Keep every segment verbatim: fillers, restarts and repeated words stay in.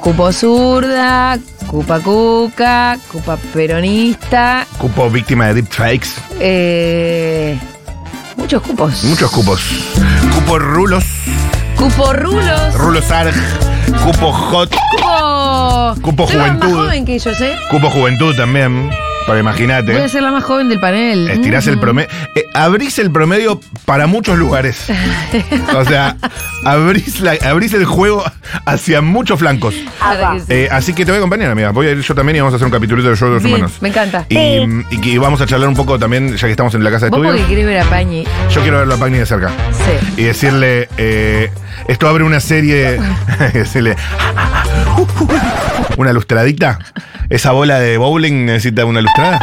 Cupo zurda, cupa cuca, cupa peronista. Cupo víctima de deepfakes. Eh, muchos cupos. Muchos cupos. Cupo rulos. Cupo rulos. Rulos arg. Cupo hot. Cupo. Cupo Soy juventud. más joven que ellos, ¿eh? Cupo juventud también. Pero imagínate. Voy a ser la más joven del panel. Estirás Mm. el promedio. Eh, abrís el promedio para muchos lugares. O sea, abrís, la, abrís el juego hacia muchos flancos. Para que sí. Eh, así que te voy a acompañar, amiga. Voy a ir yo también y vamos a hacer un capitulito del show de los Bien, humanos. me encanta. Y, y, y vamos a charlar un poco también, ya que estamos en la casa de Vos porque estudios. querés ver a Pañi. Yo quiero verlo a Pagni de cerca. Sí. Y decirle, eh, esto abre una serie. Decirle, una lustradita. Esa bola de bowling necesita una lustrada.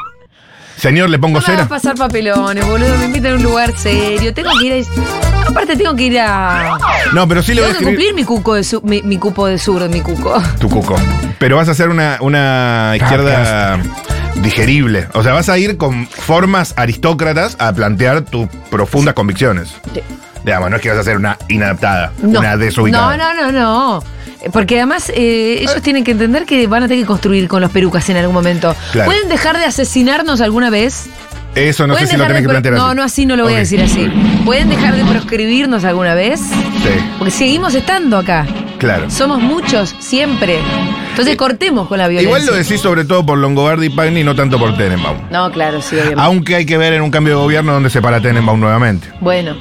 Señor, le pongo No me vas cera. a pasar papelones, boludo. Me invitan a un lugar serio. Tengo que ir a... Aparte tengo que ir a... No, pero sí le voy a Tengo que escribir. cumplir mi, cuco de su... mi, mi cupo de sur, mi cuco. Tu cuco. Pero vas a hacer una, una izquierda digerible. O sea, vas a ir con formas aristócratas a plantear tus profundas convicciones. Sí. Digamos, no es que vas a hacer una inadaptada, No. una desubicada. No, no, no, no. Porque además eh, ellos tienen que entender que van a tener que construir con los perucas en algún momento. Claro. ¿Pueden dejar de asesinarnos alguna vez? Eso no sé ¿Pueden si lo dejar tenés de que pro- plantear No, así. no, así no lo voy Ok. a decir así. ¿Pueden dejar de proscribirnos alguna vez? Sí, Porque seguimos estando acá. claro. Somos muchos, siempre. Entonces cortemos con la violencia. Igual lo decís sobre todo por Longobardi y Pagni, no tanto por Tenenbaum. No, claro, sí, obviamente. Aunque hay que ver en un cambio de gobierno donde se para Tenenbaum nuevamente. Bueno,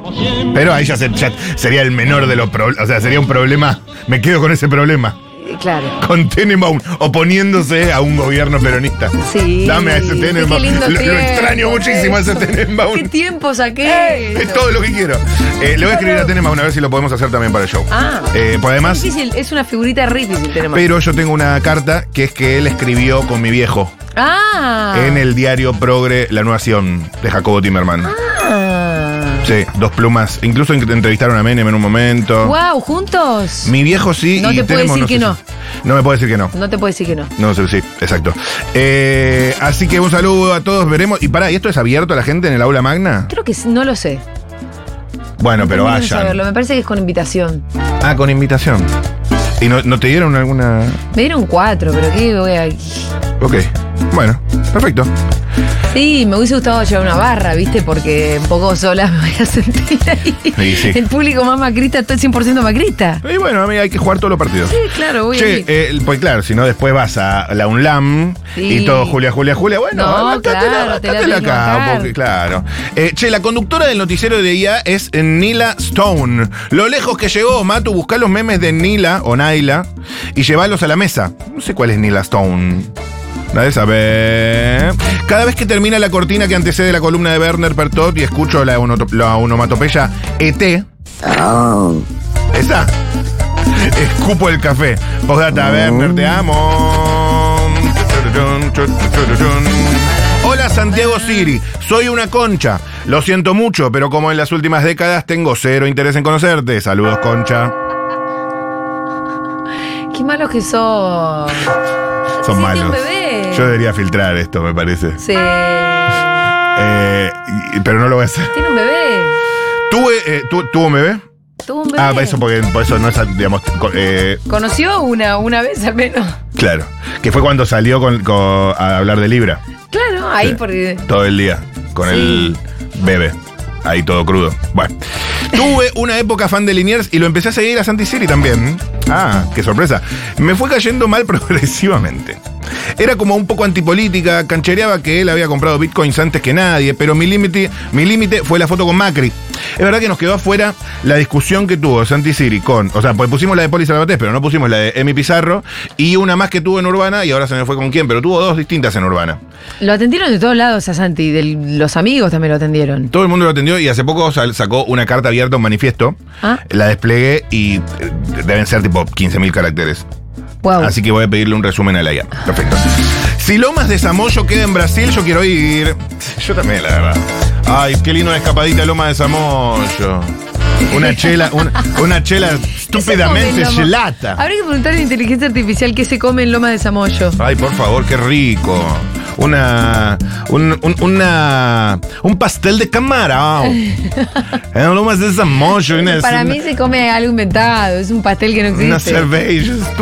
Pero ahí ya, se- ya sería el menor de los problemas. O sea, sería un problema. Me quedo con ese problema. eh, claro. Con Tenenbaum oponiéndose a un gobierno peronista. Sí. Dame a ese Tenenbaum. Qué lindo Lo, lo tiempo. extraño muchísimo a ese Tenenbaum. ¿Qué tiempo saqué? Es todo lo que quiero. Eh, le voy a escribir a Tenenbaum a ver si lo podemos hacer también para el show. Ah. Eh, pues además, Es difícil, es una figurita re difícil tenemos. pero yo tengo una carta que es que él escribió con mi viejo Ah. en el diario Progre La Nación de Jacobo Timerman. Ah. Sí, dos plumas. Incluso entrevistaron a Menem en un momento. Wow, ¿juntos? Mi viejo sí. No y te puedo Tenenbaum decir que sé no. si- No me puede decir que no. No te puedo decir que no. No sé, sí, exacto. Eh, así que un saludo a todos, veremos. Y pará, ¿y esto es abierto a la gente en el aula magna? Creo que sí, no lo sé. Bueno, pero Tendría que vayan. saberlo. Me parece que es con invitación. Ah, con invitación. ¿Y no, no te dieron alguna...? Me dieron cuatro, pero ¿qué voy a...? Ok, bueno, perfecto. Sí, me hubiese gustado llevar una barra, ¿viste? Porque un poco sola me voy a sentir ahí. Sí, sí. El público más macrista, todo el cien por ciento macrista. Y bueno, amiga, hay que jugar todos los partidos. Sí, claro, voy a Che, ir. eh, pues claro, si no después vas a la UNLAM Sí. y todo Julia, Julia, Julia, bueno, No, bastátela, claro, te la bastátela tenés que acá, bancar. porque, claro. Eh, che, la conductora del noticiero de I A es Nila Stone. Lo lejos que llegó, Matu, buscá los memes de Nila o Naila y llevalos a la mesa. No sé cuál es Nila Stone. Nadie sabe. Cada vez que termina la cortina que antecede la columna de Werner Pertot y escucho la, onoto- la onomatopeya E T. Esa. Escupo el café. Postdata, Werner, te amo. Hola Santiago Siri, soy una concha. Lo siento mucho, pero como en las últimas décadas tengo cero interés en conocerte. Saludos, concha. Qué malos que son. Son Sí, malos. tiene un bebé. Yo debería filtrar esto, me parece. Sí. Eh, y- pero no lo voy a hacer. Tiene un bebé. ¿Tuve, eh, tu- ¿Tuvo un bebé? Tuvo un bebé. Ah, por eso, porque por eso no es, digamos, co- eh, Conoció una, una vez al menos. claro. Que fue cuando salió con, con- a hablar de Libra. Claro, ahí Sí. porque. Todo el día. Con Sí. el bebé. Ahí todo crudo. Bueno. Tuve una época fan de Liniers y lo empecé a seguir a Santi Siri también. Ah, qué sorpresa. Me fue cayendo mal progresivamente. Era como un poco antipolítica, canchereaba que él había comprado bitcoins antes que nadie, pero mi límite mi límite fue la foto con Macri. Es verdad que nos quedó afuera la discusión que tuvo Santi Siri con, o sea, pues pusimos la de Poli Salvatés, pero no pusimos la de Emi Pizarro, y una más que tuvo en Urbana, y ahora se me fue con quién, pero tuvo dos distintas en Urbana. Lo atendieron de todos lados a Santi, de los amigos también lo atendieron. Todo el mundo lo atendió y hace poco sal- sacó una carta abierta, un manifiesto, Ah. la desplegué y eh, deben ser tipo quince mil caracteres. Wow. Así que voy a pedirle un resumen a la I A. Perfecto. Si Lomas de Zamoyo queda en Brasil, yo quiero ir. Yo también, la verdad. Ay, qué lindo una escapadita a Lomas de Zamoyo. Una chela, un- una chela estúpidamente ¿Qué se come en Loma? gelata. Habría que preguntarle a la inteligencia artificial qué se come en Loma de Zamoyo. Ay, por favor, qué rico. Una. Un, un, una, un pastel de camarón. En Lomas de Zamoyo. Una, Para una- mí se come algo inventado, es un pastel que no existe. Una cerveza